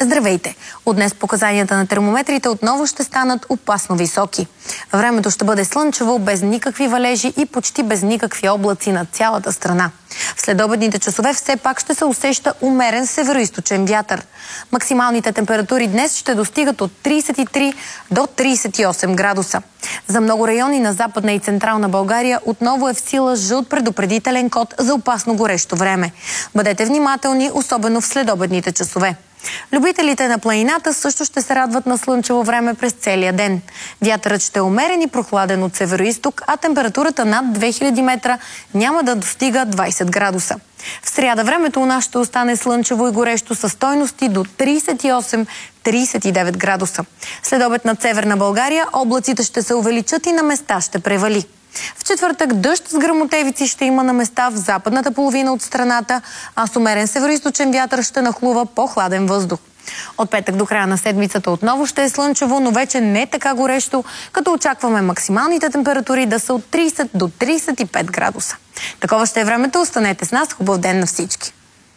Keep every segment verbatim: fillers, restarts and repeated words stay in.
Здравейте! От днес показанията на термометрите отново ще станат опасно високи. Времето ще бъде слънчево, без никакви валежи и почти без никакви облаци над цялата страна. В следобедните часове все пак ще се усеща умерен североизточен вятър. Максималните температури днес ще достигат от тридесет и три до тридесет и осем градуса. За много райони на Западна и Централна България отново е в сила жълт предупредителен код за опасно горещо време. Бъдете внимателни, особено в следобедните часове. Любителите на планината също ще се радват на слънчево време през целия ден. Вятърът ще е умерен и прохладен от североизток, а температурата над две хиляди метра няма да достига двадесет градуса. В сряда времето у нас ще остане слънчево и горещо със стойности до тридесет и осем до тридесет и девет градуса. След обед над Северна България облаците ще се увеличат и на места ще превали. В четвъртък дъжд с гръмотевици ще има на места в западната половина от страната, а с умерен североизточен вятър ще нахлува по-хладен въздух. От петък до края на седмицата отново ще е слънчево, но вече не така горещо, като очакваме максималните температури да са от тридесет до тридесет и пет градуса. Такова ще е времето. Останете с нас. Хубав ден на всички!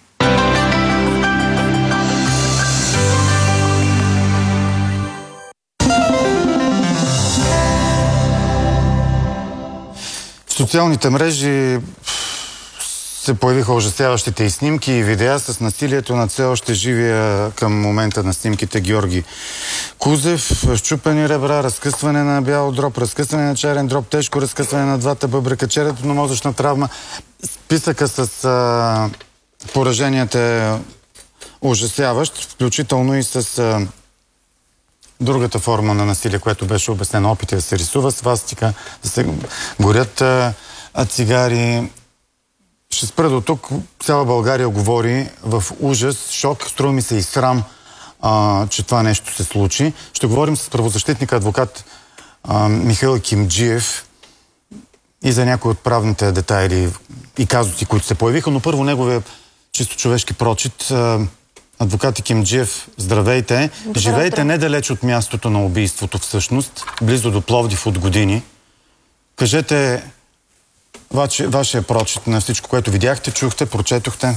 В социалните мрежи се появиха ужасяващите и снимки и видеа с насилието на все още живия към момента на снимките Георги Кузев. Счупени ребра, разкъсване на бял дроб, разкъсване на черен дроб, тежко разкъсване на двата бъбрека, черепно-мозъчна травма. Списъка с а, пораженията е ужасяващ, включително и с а, другата форма на насилие, което беше обяснено, опити да се рисува свастика, да се горят а, цигари. Ще спра до тук. Цяла България говори в ужас, шок, струва ми се и срам, а, че това нещо се случи. Ще говорим с правозащитника адвокат а, Михаил Кимджиев и за някои от правните детайли и казуси, които се появиха, но първо неговия чисто човешки прочит. А, адвокат Кимджиев, здравейте. Добре, живеете недалеч от мястото на убийството всъщност, близо до Пловдив от години. Кажете ваше, вашия прочит на всичко, което видяхте, чухте, прочетохте.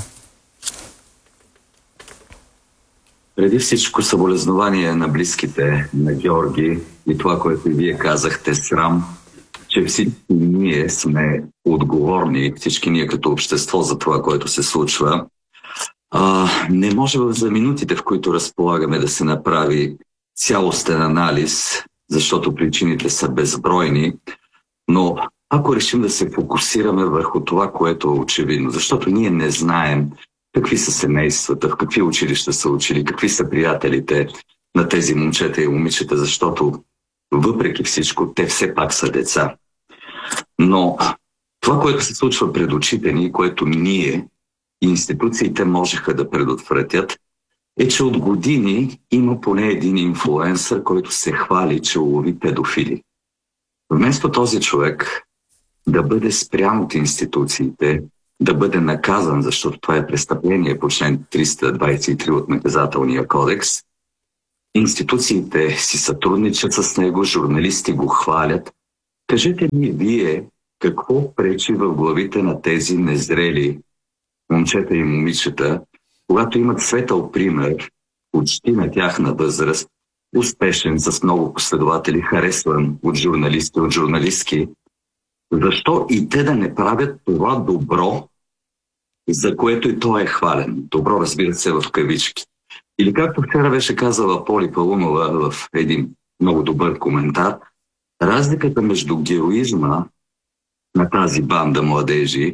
Преди всичко съболезнование на близките на Георги и това, което и вие казахте, срам, че всички ние сме отговорни, всички ние като общество за това, което се случва. А, не може за минутите, в които разполагаме, да се направи цялостен анализ, защото причините са безбройни, но ако решим да се фокусираме върху това, което е очевидно, защото ние не знаем какви са семействата, в какви училища са учили, какви са приятелите на тези момчета и момичета, защото въпреки всичко те все пак са деца. Но това, което се случва пред очите ни, което ние институциите можеха да предотвратят, е, че от години има поне един инфлуенсър, който се хвали, че улови педофили. Вместо този човек да бъде спрян от институциите, да бъде наказан, защото това е престъпление по член триста двадесет и три от Наказателния кодекс, институциите си сътрудничат с него, журналисти го хвалят. Кажете ми вие, какво пречи в главите на тези незрели момчета и момичета, когато имат светъл пример, почти на тяхна възраст, успешен, с много последователи, харесван от журналисти, от журналистки, защо и те да не правят това добро, за което и той е хвален? Добро, разбира се, в кавички. Или както вчера беше казала Поли Палунова в един много добър коментар, разликата между героизма на тази банда младежи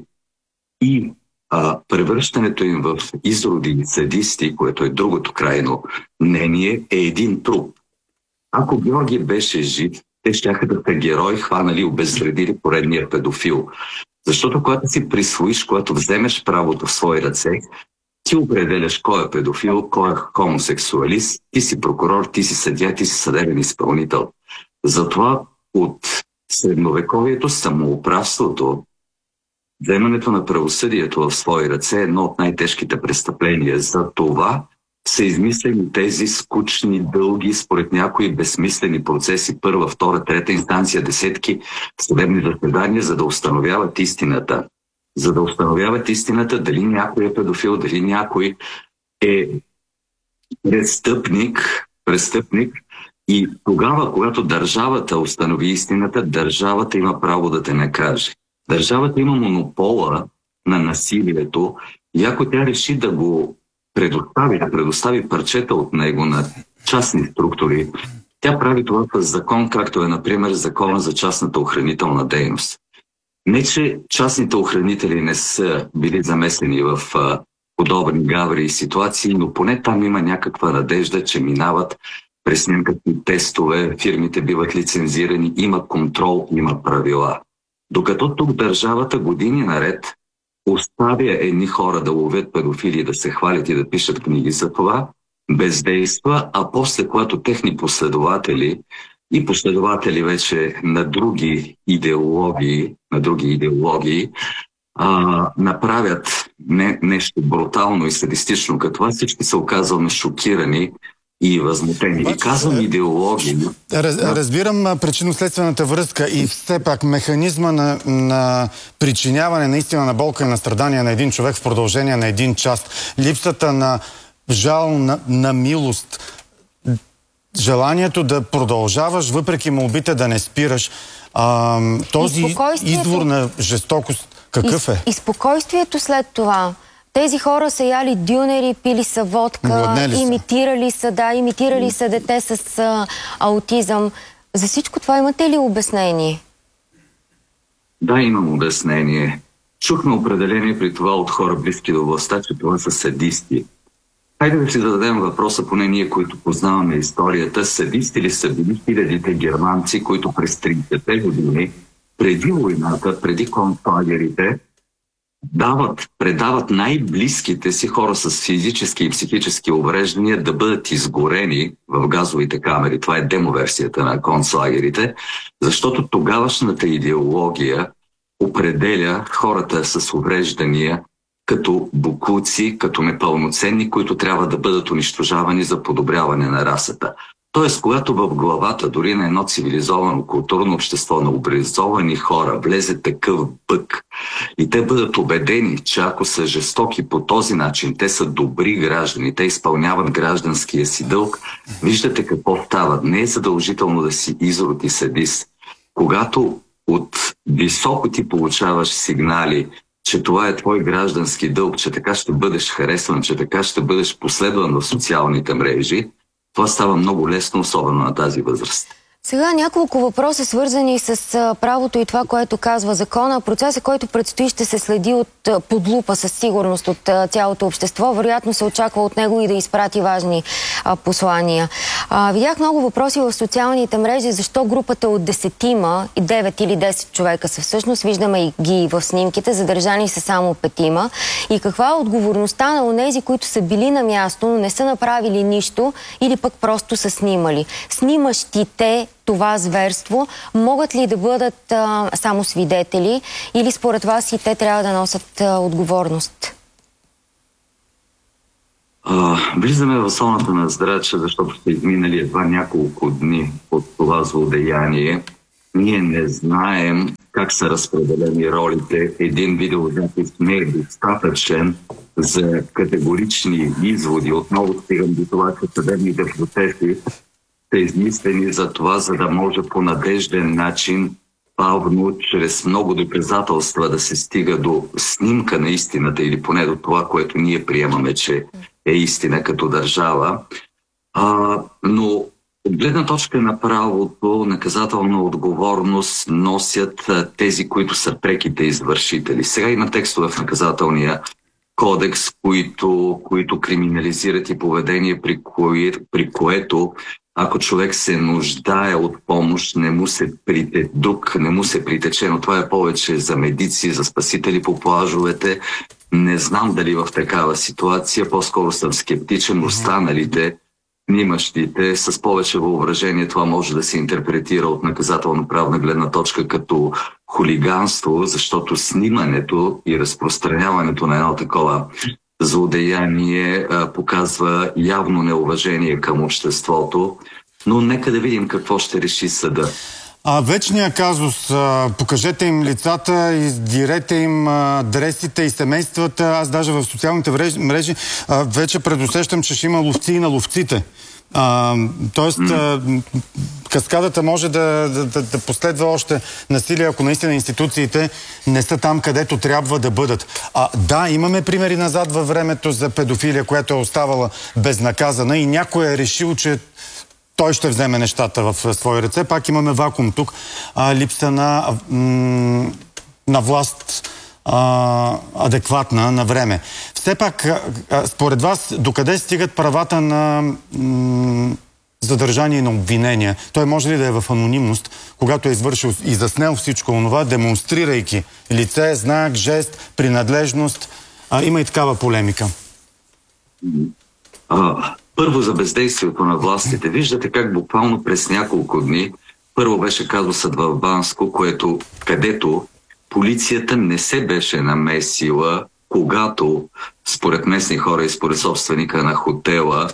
и а, превръщането им в изроди и садисти, което е другото крайно мнение, е един труп. Ако Георги беше жив, те щяха да са герои, хванали и обезвредили поредния педофил. Защото когато си присвоиш, когато вземеш правото в свои ръце, ти определяш кой е педофил, кой е хомосексуалист, ти си прокурор, ти си съдия, ти си съдебен изпълнител. Затова от средновековието самоуправството, вземането на правосъдието в свои ръце е едно от най-тежките престъпления. За това са измислени тези скучни, дълги, според някои безсмислени процеси, първа, втора, трета инстанция, десетки съдебни заседания, за да установяват истината. За да установяват истината дали някой е педофил, дали някой е престъпник, престъпник и тогава, когато държавата установи истината, държавата има право да те накаже. Държавата има монопола на насилието и ако тя реши да го предостави, да предостави парчета от него на частни структури, тя прави това с закон, както е, например, закона за частната охранителна дейност. Не, че частните охранители не са били замесени в а, подобни гаври и ситуации, но поне там има някаква надежда, че минават през някакви тестове, фирмите биват лицензирани, има контрол, има правила. Докато тук държавата години наред оставя едни хора да ловят педофили, да се хвалят и да пишат книги за това, бездейства, а после, когато техни последователи и последователи вече на други идеологии, на други идеологии, а, направят не, нещо брутално и садистично, като това всички се оказваме шокирани и възмутени. И казвам идеологии. Раз, разбирам причинно-следствената връзка и все пак механизма на, на причиняване наистина на болка и на страдания на един човек в продължение на един час. Липсата на жал, на, на милост, желанието да продължаваш, въпреки молбите да не спираш. А, този извор на жестокост какъв е? И, и спокойствието след това. Тези хора са яли дюнери, пили са водка, имитирали са, да, имитирали са дете с а, аутизъм. За всичко това имате ли обяснение? Да, имам обяснение. Чухме определение при това от хора близки до властта, че това са садисти. Хайде да си зададем въпроса, поне ние, които познаваме историята, садисти ли са били хилядите германци, които през тридесетте години, преди войната, преди концлагерите, дават, предават най-близките си хора с физически и психически увреждания да бъдат изгорени в газовите камери. Това е демоверсията на концлагерите, защото тогавашната идеология определя хората с увреждания като бокуци, като непълноценни, които трябва да бъдат унищожавани за подобряване на расата. Тоест, когато в главата дори на едно цивилизовано културно общество на образовани хора влезе такъв бък и те бъдат убедени, че ако са жестоки по този начин, те са добри граждани, те изпълняват гражданския си дълг, виждате какво става. Не е задължително да си изрод и садист. Когато от високо ти получаваш сигнали, че това е твой граждански дълг, че така ще бъдеш харесван, че така ще бъдеш последван в социалните мрежи, това става много лесно, особено на тази възраст. Сега няколко въпроса, свързани с правото и това, което казва закона. Процесът, който предстои, ще се следи от под лупа със сигурност от цялото общество. Вероятно се очаква от него и да изпрати важни а, послания. А, видях много въпроси в социалните мрежи, защо групата от десетима, и девет или десет човека са всъщност, виждаме и ги в снимките, задържани са само петима. И каква е отговорността на онези, които са били на място, но не са направили нищо или пък просто са снимали. Снимащите това зверство могат ли да бъдат а, само свидетели или според вас и те трябва да носят а, отговорност? А, влизаме в зоната на здрача, защото сте изминали едва няколко дни от това злодеяние. Ние не знаем как са разпределени ролите. Един видеозапис не е достатъчен за категорични изводи. Отново стигам до това, че съдебните процеси са измислени за това, за да може по надежден начин, бавно, чрез много доказателства да се стига до снимка на истината или поне до това, което ние приемаме, че е истина като държава. А, но от гледна точка на правото, наказателна отговорност носят а, тези, които са преките извършители. Сега има текстове в наказателния кодекс, които, които криминализират и поведение, при, кое, при което ако човек се нуждае от помощ, не му се прите, друг не му се притече, но това е повече за медици, за спасители по плажовете. Не знам дали в такава ситуация, по-скоро съм скептичен, останалите, снимащите, с повече въображение това може да се интерпретира от наказателно-правна гледна точка като хулиганство, защото снимането и разпространяването на едно такова злодеяние а, показва явно неуважение към обществото, но нека да видим какво ще реши съда. А, вечният казус, а, покажете им лицата, издирете им а, адресите и семействата. Аз даже в социалните мрежи а, вече предусещам, че ще има ловци и на ловците. А, тоест, а, каскадата може да, да, да последва още насилие, ако наистина институциите не са там, където трябва да бъдат. А, да, имаме примери назад във времето за педофилия, която е оставала безнаказана и някой е решил, че той ще вземе нещата в свои ръце. Пак имаме вакуум тук. А, липса на, на власт а, адекватна на време. Все пак, а, според вас, докъде стигат правата на м, задържание на обвинения? Той може ли да е в анонимност, когато е извършил и заснел всичко това, демонстрирайки лице, знак, жест, принадлежност? А, има и такава полемика. А, първо за бездействието на властите. Виждате как буквално през няколко дни първо беше казусът в Банско, което, където полицията не се беше намесила, когато според местни хора и според собственика на хотела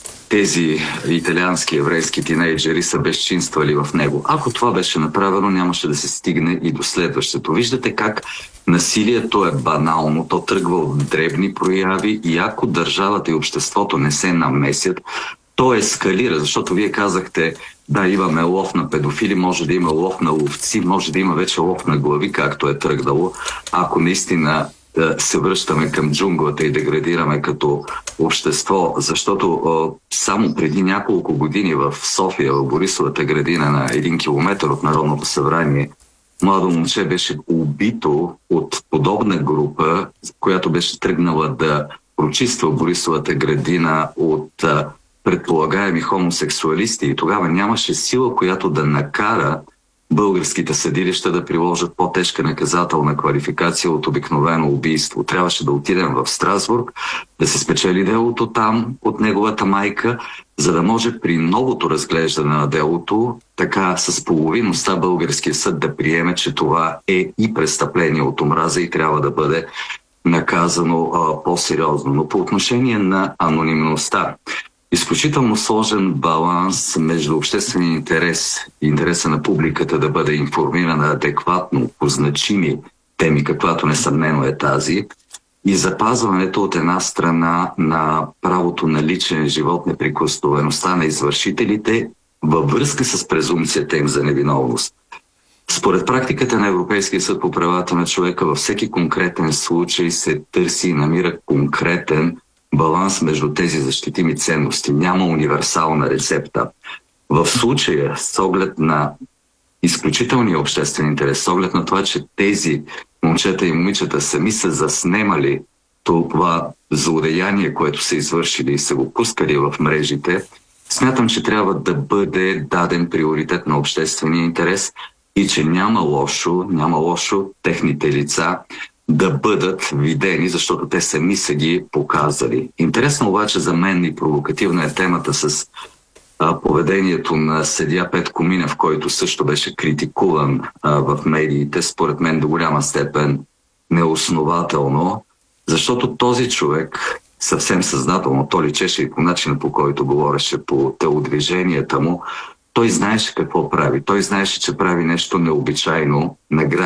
тези италиански еврейски тинейджери са безчинствали в него. Ако това беше направено, нямаше да се стигне и до следващото. Виждате как насилието е банално, то тръгва от дребни прояви и ако държавата и обществото не се намесят, то ескалира, защото вие казахте, да, имаме лов на педофили, може да има лов на ловци, може да има вече лов на глави, както е тръгнало. Ако наистина се връщаме към джунглата и деградираме като общество, защото само преди няколко години в София, в Борисовата градина на един километър от Народното събрание, младо момче беше убито от подобна група, която беше тръгнала да прочиства Борисовата градина от предполагаеми хомосексуалисти и тогава нямаше сила, която да накара българските съдилища да приложат по-тежка наказателна квалификация от обикновено убийство. Трябваше да отидем в Страсбург, да се спечели делото там от неговата майка, за да може при новото разглеждане на делото, така с половиността българския съд да приеме, че това е и престъпление от омраза и трябва да бъде наказано а, по-сериозно. Но по отношение на анонимността, изключително сложен баланс между обществения интерес и интереса на публиката да бъде информирана адекватно по значими теми, каквато несъмнено е тази, и запазването от една страна на правото на личен живот, неприкосновеността на извършителите във връзка с презумпцията им за невиновност. Според практиката на Европейския съд по правата на човека във всеки конкретен случай се търси и намира конкретен баланс между тези защитими ценности. Няма универсална рецепта. В случая, с оглед на изключителния обществен интерес, с оглед на това, че тези момчета и момичета сами са заснемали това злодеяние, което са извършили и са го пускали в мрежите, смятам, че трябва да бъде даден приоритет на обществения интерес и че няма лошо, няма лошо техните лица да бъдат видени, защото те сами са ги показали. Интересно обаче за мен и провокативна е темата с а, поведението на съдия Петко Минев, който също беше критикуван а, в медиите, според мен до голяма степен неоснователно, защото този човек съвсем съзнателно, то личеше и по начина, по който говореше, по телодвиженията му, той знаеше какво прави. Той знаеше, че прави нещо необичайно на